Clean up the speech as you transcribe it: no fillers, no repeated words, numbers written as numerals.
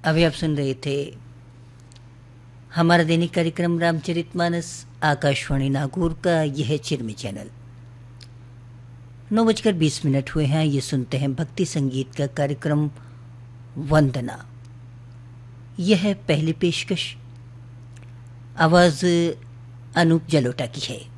अभी आप सुन रहे थे हमारा दैनिक कार्यक्रम रामचरितमानस आकाशवाणी नागौर का यह चिरमी चैनल। 9:20 हुए हैं। ये सुनते हैं भक्ति संगीत का कार्यक्रम वंदना। यह है पहली पेशकश। आवाज अनूप जलोटा की है।